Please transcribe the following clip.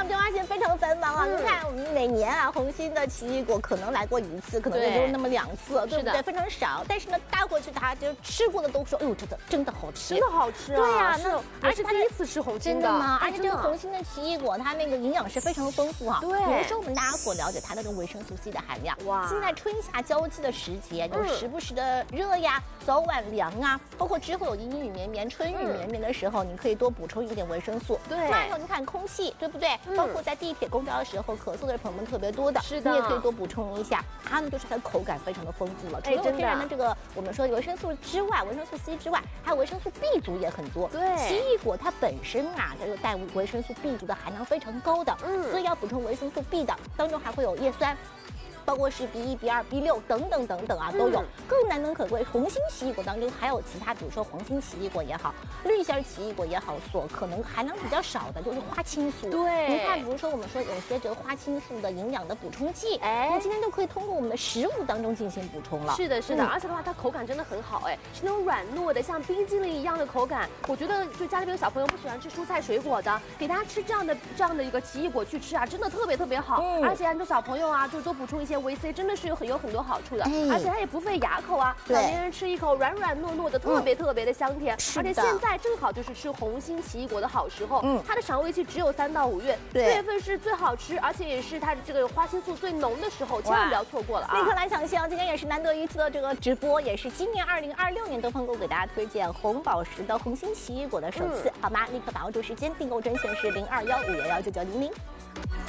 们就发现非常繁忙啊。你看，我们每年啊，红星的奇异果可能来过1次，可能也就那么2次，对不对？非常少。但是呢，带回去它就吃过的都说，哎呦，真的好吃， 真的好吃啊！ 对呀， 那而且第1次吃红星的吗？而且这个红星的奇异果，它那个营养是非常丰富哈。 对， 比如说我们大家所了解它的这个维生素 C 的含量，哇，现在春夏交际的时节，就时不时的热呀，早晚凉啊，包括之后有阴雨绵绵、春雨绵绵的时候，你可以多补充一点维生素。 对， 还有你看空气，对不对？包括在地铁、公交的时候，咳嗽的朋友们特别多的， 是的， 你也可以多补充一下。它呢，就是它的口感非常的丰富了，除了天然的这个我们说维生素之外，维生素 C 之外，还有维生素 B 族也很多。 对， 奇异果它本身啊，这个带维生素 B 族的含量非常高的，所以要补充维生素 B 的，当中还会有叶酸。包括是 B1、B2、B6等等等等啊，都有。更难能可贵，红心奇异果当中还有其他，比如说黄心奇异果也好，绿心奇异果也好，所可能含量比较少的就是花青素。 对， 你看，比如说我们说有些这个花青素的营养的补充剂，你今天都可以通过我们的食物当中进行补充了。 是的，是的，而且的话，它口感真的很好，是那种软糯的，像冰激凌一样的口感。我觉得就家里边有小朋友不喜欢吃蔬菜水果的，给大家吃这样的一个奇异果去吃啊，真的特别好。而且这小朋友啊，就多补充一些维 C， 真的是有很多好处的，而且它也不费牙口啊。老年人吃一口软糯的，特别的香甜。而且现在正好就是吃红心奇异果的好时候，它的赏味期只有3到5月，4月份是最好吃，而且也是它的这个花青素最浓的时候，千万不要错过了啊！ 立刻来抢先，今天也是难得一次的这个直播，也是今年2026年东方购给大家推荐红宝石的红心奇异果的首次，好吗？立刻把握住时间，订购专线是0215119900。